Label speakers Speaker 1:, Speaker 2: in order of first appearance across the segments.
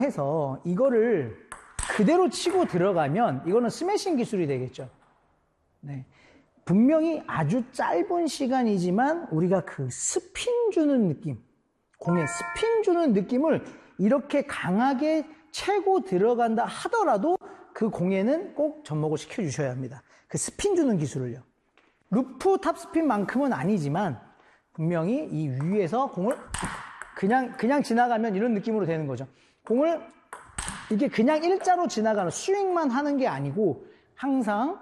Speaker 1: 해서 이거를 그대로 치고 들어가면 이거는 스매싱 기술이 되겠죠. 네. 분명히 아주 짧은 시간이지만 우리가 그 스핀 주는 느낌, 공에 스핀 주는 느낌을 이렇게 강하게 채고 들어간다 하더라도 그 공에는 꼭 접목을 시켜주셔야 합니다. 그 스핀 주는 기술을요. 루프 탑스핀만큼은 아니지만 분명히 이 위에서 공을 그냥 지나가면 이런 느낌으로 되는 거죠. 공을 이게 그냥 일자로 지나가는 스윙만 하는 게 아니고 항상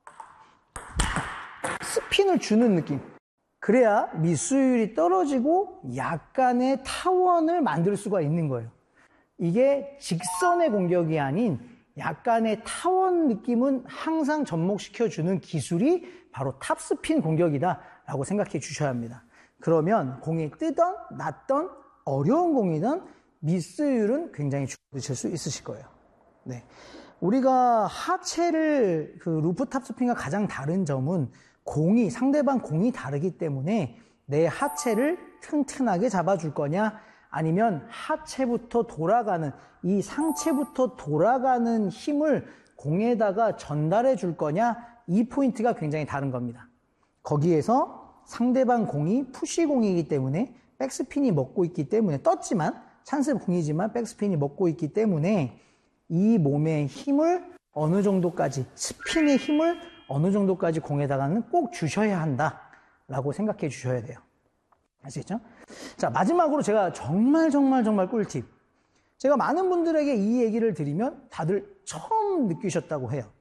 Speaker 1: 스핀을 주는 느낌. 그래야 미스율이 떨어지고 약간의 타원을 만들 수가 있는 거예요. 이게 직선의 공격이 아닌 약간의 타원 느낌은 항상 접목시켜주는 기술이 바로 탑스핀 공격이다라고 생각해 주셔야 합니다. 그러면 공이 뜨던 낮던 어려운 공이든 미스율은 굉장히 줄어드실 수 있으실 거예요. 네. 우리가 하체를 그 루프 탑스핀과 가장 다른 점은 상대방 공이 다르기 때문에 내 하체를 튼튼하게 잡아줄 거냐 아니면 하체부터 돌아가는 이 상체부터 돌아가는 힘을 공에다가 전달해 줄 거냐 이 포인트가 굉장히 다른 겁니다. 거기에서 상대방 공이 푸시 공이기 때문에 백스핀이 먹고 있기 때문에 떴지만 찬스 공이지만 백스핀이 먹고 있기 때문에 이 몸의 힘을 어느 정도까지 스핀의 힘을 어느 정도까지 공에다가는 꼭 주셔야 한다라고 생각해 주셔야 돼요. 아시겠죠? 자, 마지막으로 제가 정말 꿀팁. 제가 많은 분들에게 이 얘기를 드리면 다들 처음 느끼셨다고 해요.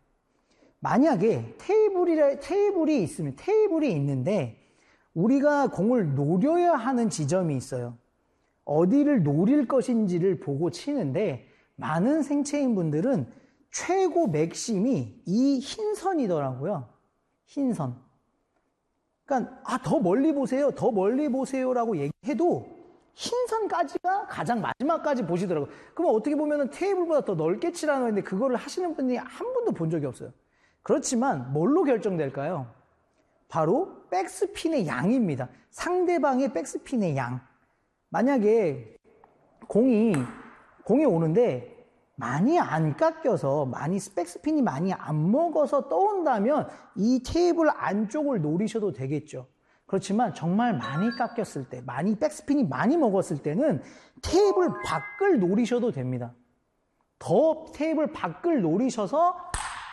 Speaker 1: 만약에 테이블이 있는데 우리가 공을 노려야 하는 지점이 있어요. 어디를 노릴 것인지를 보고 치는데 많은 생체인 분들은 최고 맥심이 이 흰선이더라고요. 흰선. 그러니까 더 멀리 보세요라고 얘기해도 흰선까지가 가장 마지막까지 보시더라고요. 그럼 어떻게 보면 테이블보다 더 넓게 치라는 건데 그거를 하시는 분이 한 번도 본 적이 없어요. 그렇지만 뭘로 결정될까요? 바로 백스핀의 양입니다. 상대방의 백스핀의 양. 만약에 공이 오는데 많이 안 깎여서 백스핀이 많이 안 먹어서 떠온다면 이 테이블 안쪽을 노리셔도 되겠죠. 그렇지만 정말 많이 깎였을 때, 백스핀이 많이 먹었을 때는 테이블 밖을 노리셔도 됩니다. 더 테이블 밖을 노리셔서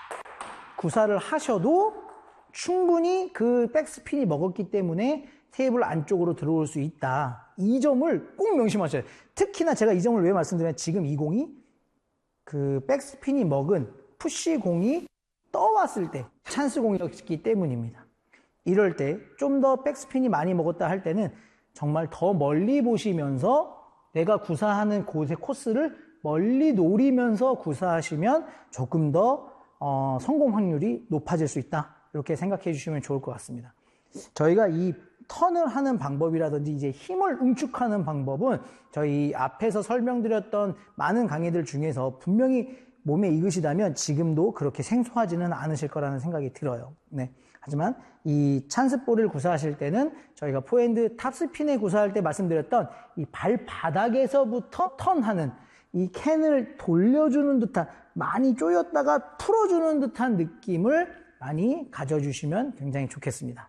Speaker 1: 구사를 하셔도 충분히 그 백스핀이 먹었기 때문에 테이블 안쪽으로 들어올 수 있다. 이 점을 꼭 명심하셔야 돼요. 특히나 제가 이 점을 왜 말씀드리냐면 지금 이 공이 그 백스핀이 먹은 푸시 공이 떠왔을 때 찬스 공이었기 때문입니다. 이럴 때 좀 더 백스핀이 많이 먹었다 할 때는 정말 더 멀리 보시면서 내가 구사하는 곳의 코스를 멀리 노리면서 구사하시면 조금 더 성공 확률이 높아질 수 있다. 이렇게 생각해 주시면 좋을 것 같습니다. 저희가 이 턴을 하는 방법이라든지 이제 힘을 응축하는 방법은 저희 앞에서 설명드렸던 많은 강의들 중에서 분명히 몸에 익으시다면 지금도 그렇게 생소하지는 않으실 거라는 생각이 들어요. 네. 하지만 이 찬스볼을 구사하실 때는 저희가 포핸드 탑스핀에 구사할 때 말씀드렸던 이 발바닥에서부터 턴하는 이 캔을 돌려주는 듯한 많이 쪼였다가 풀어주는 듯한 느낌을 많이 가져주시면 굉장히 좋겠습니다.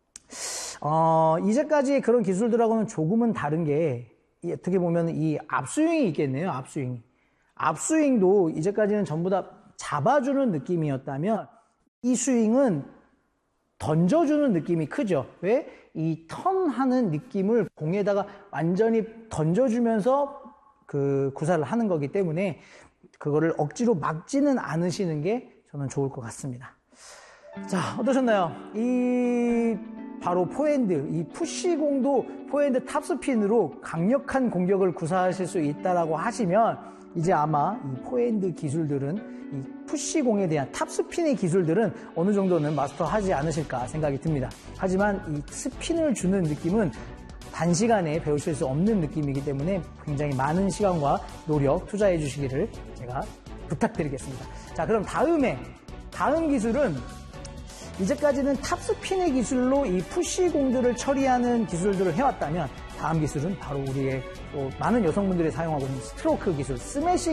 Speaker 1: 이제까지 그런 기술들하고는 조금은 다른 게 어떻게 보면 이 앞스윙이 있겠네요. 앞스윙도 이제까지는 전부 다 잡아주는 느낌이었다면 이 스윙은 던져주는 느낌이 크죠. 왜? 이 턴하는 느낌을 공에다가 완전히 던져주면서 그 구사를 하는 거기 때문에 그거를 억지로 막지는 않으시는 게 저는 좋을 것 같습니다. 자, 어떠셨나요? 바로 포핸드, 이 푸시공도 포핸드 탑스핀으로 강력한 공격을 구사하실 수 있다라고 하시면 이제 아마 이 포핸드 기술들은 이 푸시공에 대한 탑스핀의 기술들은 어느 정도는 마스터하지 않으실까 생각이 듭니다. 하지만 이 스핀을 주는 느낌은 단시간에 배우실 수 없는 느낌이기 때문에 굉장히 많은 시간과 노력 투자해 주시기를 제가 부탁드리겠습니다. 자, 그럼 다음 기술은 이제까지는 탑스핀의 기술로 이 푸시 공들을 처리하는 기술들을 해왔다면 다음 기술은 바로 우리의 또 많은 여성분들이 사용하고 있는 스트로크 기술, 스매시